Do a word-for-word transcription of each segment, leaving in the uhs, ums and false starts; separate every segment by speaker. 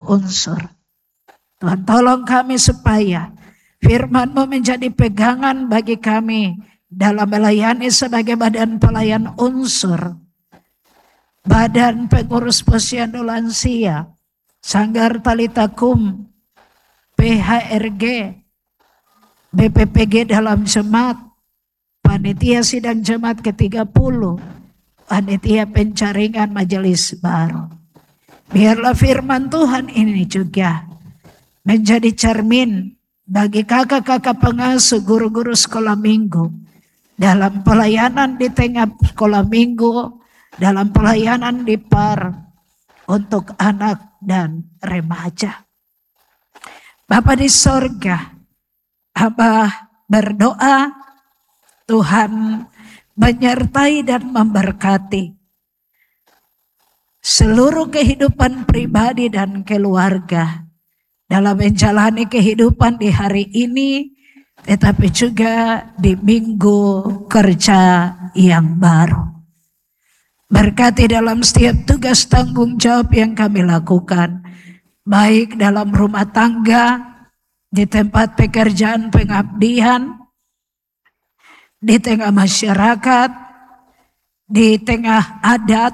Speaker 1: unsur. Tuhan tolong kami supaya firman-Mu menjadi pegangan bagi kami dalam melayani sebagai badan pelayan unsur, badan pengurus posyandu lansia, Sanggar Talitakum, P H R G, B P P G dalam jemaat, panitia sidang jemaat ke tiga puluh, panitia penjaringan majelis baru. Biarlah firman Tuhan ini juga menjadi cermin bagi kakak-kakak pengasuh, guru-guru sekolah minggu, dalam pelayanan di tengah sekolah minggu, dalam pelayanan di P A R untuk anak dan remaja. Bapa di sorga, hamba berdoa Tuhan menyertai dan memberkati seluruh kehidupan pribadi dan keluarga dalam menjalani kehidupan di hari ini, tetapi juga di minggu kerja yang baru. Berkati dalam setiap tugas tanggung jawab yang kami lakukan, baik dalam rumah tangga, di tempat pekerjaan pengabdian, di tengah masyarakat, di tengah adat,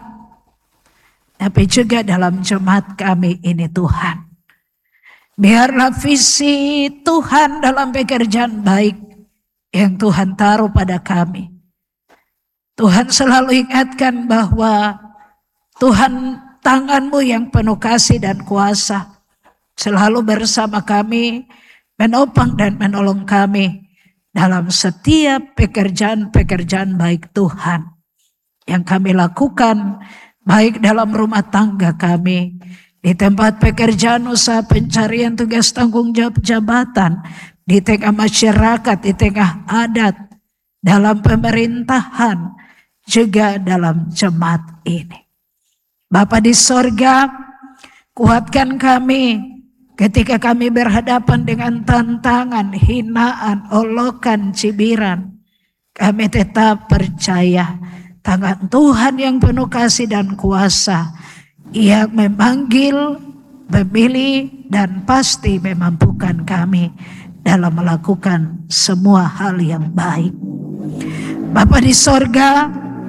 Speaker 1: tapi juga dalam jemaat kami ini Tuhan. Biarlah visi Tuhan dalam pekerjaan baik yang Tuhan taruh pada kami. Tuhan selalu ingatkan bahwa Tuhan, tangan-Mu yang penuh kasih dan kuasa selalu bersama kami, menopang dan menolong kami dalam setiap pekerjaan-pekerjaan baik Tuhan yang kami lakukan, baik dalam rumah tangga kami, di tempat pekerjaan, usaha pencarian tugas tanggung jawab jabatan, di tengah masyarakat, di tengah adat, dalam pemerintahan, juga dalam jemaat ini. Bapa di sorga, kuatkan kami ketika kami berhadapan dengan tantangan, hinaan, olokan, cibiran. Kami tetap percaya tangan Tuhan yang penuh kasih dan kuasa, yang memanggil, memilih, dan pasti memampukan kami dalam melakukan semua hal yang baik. Bapa di sorga,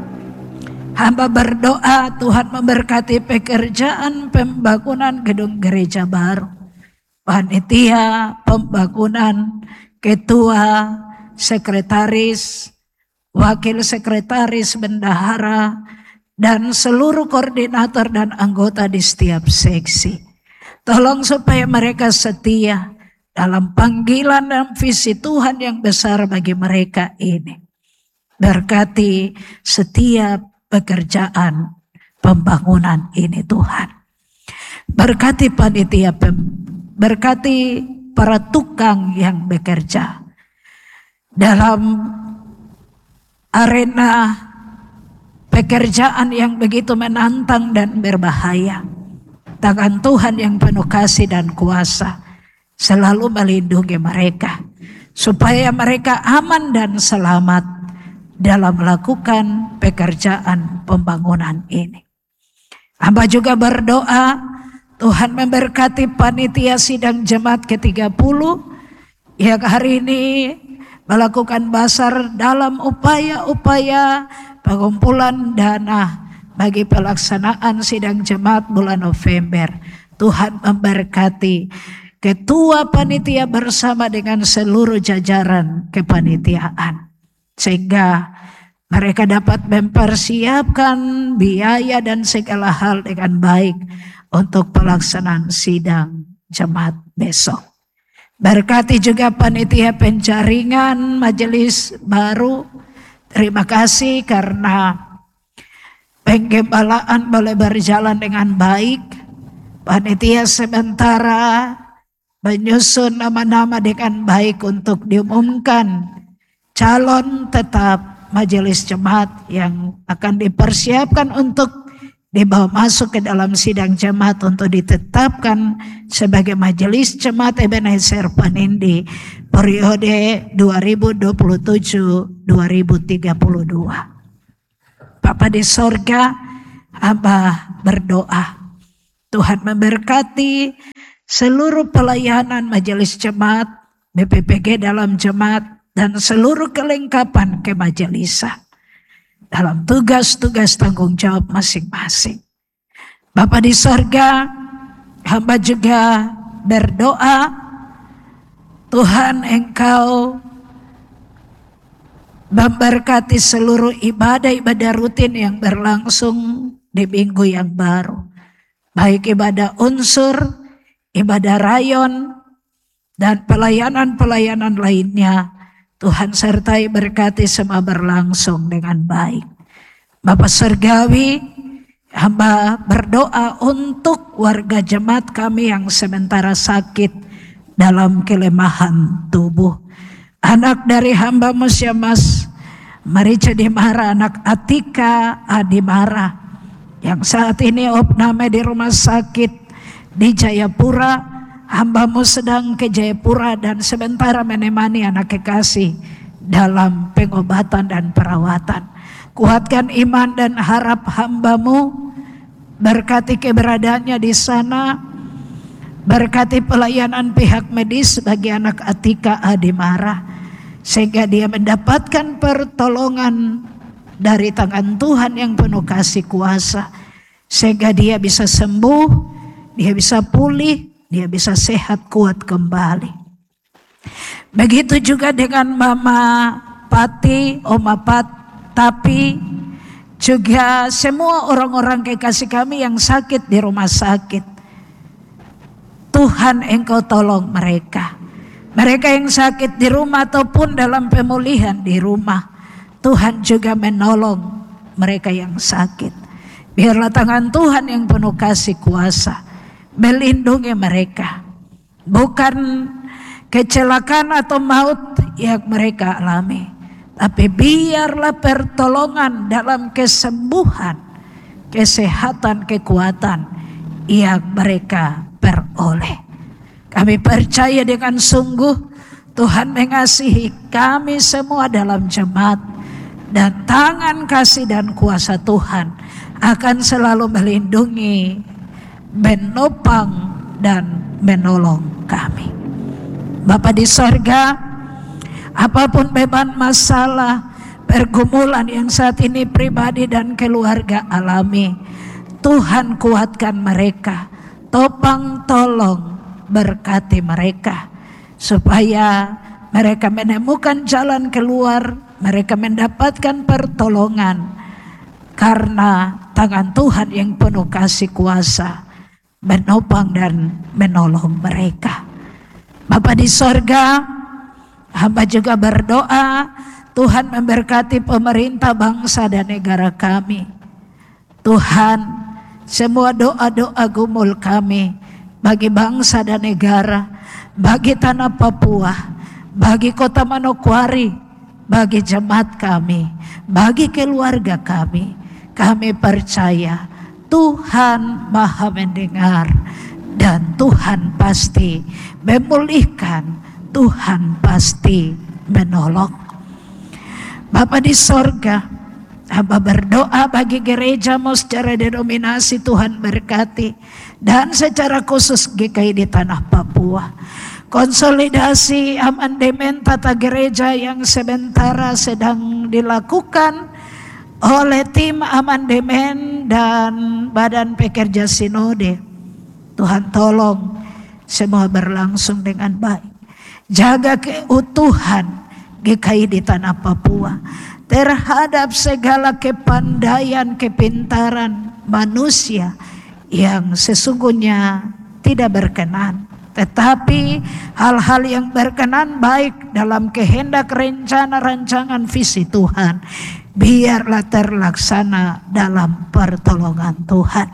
Speaker 1: hamba berdoa Tuhan memberkati pekerjaan pembangunan gedung gereja baru, panitia pembangunan, ketua, sekretaris, wakil sekretaris, bendahara, dan seluruh koordinator dan anggota di setiap seksi. Tolong supaya mereka setia dalam panggilan dan visi Tuhan yang besar bagi mereka ini. Berkati setiap pekerjaan pembangunan ini Tuhan. Berkati panitia, berkati para tukang yang bekerja dalam arena pekerjaan yang begitu menantang dan berbahaya. Tangan Tuhan yang penuh kasih dan kuasa selalu melindungi mereka, supaya mereka aman dan selamat dalam melakukan pekerjaan pembangunan ini. Hamba juga berdoa Tuhan memberkati panitia sidang jemaat ke tiga puluh yang hari ini melakukan basar dalam upaya-upaya pengumpulan dana bagi pelaksanaan sidang jemaat bulan November. Tuhan memberkati ketua panitia bersama dengan seluruh jajaran kepanitiaan, sehingga mereka dapat mempersiapkan biaya dan segala hal dengan baik untuk pelaksanaan sidang jemaat besok. Berkati juga panitia penjaringan majelis baru. Terima kasih karena penggembalaan boleh berjalan dengan baik. Panitia sementara menyusun nama-nama dengan baik untuk diumumkan calon tetap majelis jemaat yang akan dipersiapkan untuk dibawa masuk ke dalam sidang jemaat untuk ditetapkan sebagai majelis jemaat Ebenezer Panindi periode dua ribu dua puluh tujuh dua ribu tiga puluh dua. Bapa di sorga, hamba berdoa Tuhan memberkati seluruh pelayanan majelis jemaat, B P P G dalam jemaat, dan seluruh kelengkapan kemajelisan dalam tugas-tugas tanggung jawab masing-masing. Bapa di sorga, hamba juga berdoa, Tuhan Engkau memberkati seluruh ibadah-ibadah rutin yang berlangsung di minggu yang baru. Baik ibadah unsur, ibadah rayon, dan pelayanan-pelayanan lainnya. Tuhan sertai berkati semua berlangsung dengan baik. Bapa Surgawi, hamba berdoa untuk warga jemaat kami yang sementara sakit dalam kelemahan tubuh. Anak dari hamba Musyamas Marica Dimara, anak Atika Adimara yang saat ini opname di rumah sakit di Jayapura. Hambamu sedang ke Jayapura dan sementara menemani anak kekasih dalam pengobatan dan perawatan. Kuatkan iman dan harap hambamu, berkati keberadaannya di sana, berkati pelayanan pihak medis bagi anak Atika Adimara, sehingga dia mendapatkan pertolongan dari tangan Tuhan yang penuh kasih kuasa, sehingga dia bisa sembuh, dia bisa pulih, dia bisa sehat kuat kembali. Begitu juga dengan Mama Pati, Oma Pat, tapi juga semua orang-orang kekasih kami yang sakit di rumah sakit. Tuhan Engkau tolong mereka. Mereka yang sakit di rumah ataupun dalam pemulihan di rumah, Tuhan juga menolong mereka yang sakit. Biarlah tangan Tuhan yang penuh kasih kuasa melindungi mereka. Bukan kecelakaan atau maut yang mereka alami, tapi biarlah pertolongan dalam kesembuhan, kesehatan, kekuatan yang mereka peroleh. Kami percaya dengan sungguh Tuhan mengasihi kami semua dalam jemaat, dan tangan kasih dan kuasa Tuhan akan selalu melindungi, menopang dan menolong kami. Bapa di sorga, apapun beban masalah, pergumulan yang saat ini pribadi dan keluarga alami, Tuhan kuatkan mereka, topang tolong berkati mereka, supaya mereka menemukan jalan keluar, mereka mendapatkan pertolongan, karena tangan Tuhan yang penuh kasih kuasa menopang dan menolong mereka. Bapa di sorga, hamba juga berdoa Tuhan memberkati pemerintah bangsa dan negara kami. Tuhan, semua doa-doa gumul kami bagi bangsa dan negara, bagi tanah Papua, bagi kota Manokwari, bagi jemaat kami, bagi keluarga kami, kami percaya Tuhan Maha mendengar dan Tuhan pasti memulihkan, Tuhan pasti menolong. Bapa di sorga, hamba berdoa bagi gerejamu secara denominasi, Tuhan berkati, dan secara khusus G K I di tanah Papua. Konsolidasi amandemen tata gereja yang sementara sedang dilakukan oleh tim amandemen dan badan pekerja sinode. Tuhan tolong semua berlangsung dengan baik. Jaga keutuhan G K I di tanah Papua terhadap segala kepandaian, kepintaran manusia yang sesungguhnya tidak berkenan, tetapi hal-hal yang berkenan baik dalam kehendak rencana rancangan visi Tuhan, biarlah terlaksana dalam pertolongan Tuhan.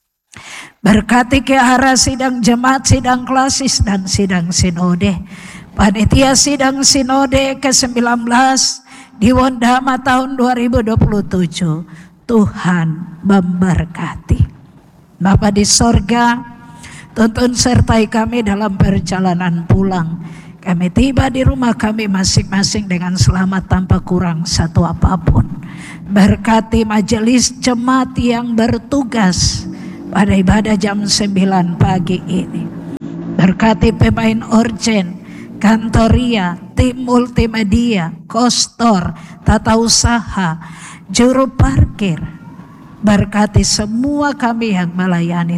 Speaker 1: Berkati ke arah sidang jemaat, sidang klasis, dan sidang sinode. Panitia sidang sinode ke sembilan belas di Wondama tahun dua ribu dua puluh tujuh. Tuhan memberkati. Bapa di sorga, tuntun sertai kami dalam perjalanan pulang. Kami tiba di rumah kami masing-masing dengan selamat tanpa kurang satu apapun. Berkati majelis jemaat yang bertugas pada ibadah jam sembilan pagi ini. Berkati pemain orjen, kantoria, tim multimedia, kostor, tata usaha, juru parkir. Berkati semua kami yang melayani